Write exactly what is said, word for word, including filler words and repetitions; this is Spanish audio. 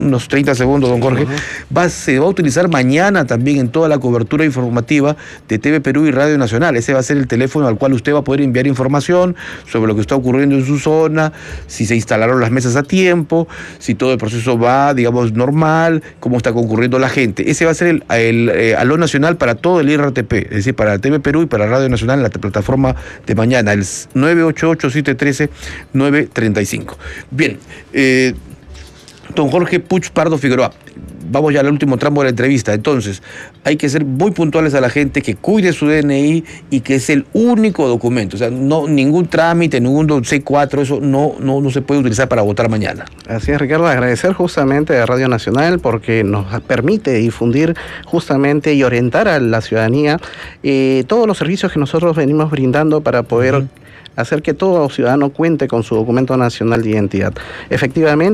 unos treinta segundos, don Jorge, uh-huh. va, se va a utilizar mañana también en toda la cobertura informativa de T V Perú y Radio Nacional. Ese va a ser el teléfono al cual usted va a poder enviar información sobre lo que está ocurriendo en su zona, si se instalaron las mesas a tiempo, si todo el proceso va, digamos, normal, cómo está concurriendo la gente. Ese va a ser el, el eh, aló nacional para todo el I R T P, es decir, para T V Perú y para Radio Nacional en la plataforma de mañana, el nueve ocho ocho, siete uno tres, nueve tres cinco. Bien, eh, don Jorge Puig Pardo Figueroa, vamos ya al último tramo de la entrevista. Entonces, hay que ser muy puntuales a la gente, que cuide su D N I y que es el único documento. O sea, no ningún trámite, ningún C cuatro, eso no, no, no se puede utilizar para votar mañana. Así es, Ricardo, agradecer justamente a Radio Nacional porque nos permite difundir justamente y orientar a la ciudadanía eh, todos los servicios que nosotros venimos brindando para poder uh-huh. hacer que todo ciudadano cuente con su documento nacional de identidad. Efectivamente,